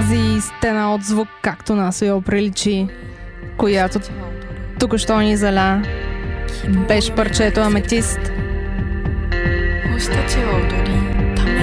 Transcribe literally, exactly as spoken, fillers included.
тази стена от звук, както нас я приличи, която тук що ни заля, беше парчето Аметист. 星たちは踊り